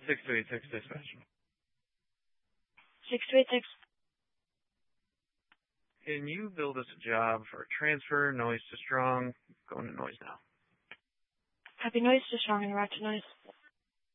6286 dispatch. 6286. Can you build us a job for a transfer, noise to strong? Going to noise now. Copy noise to strong and route to noise.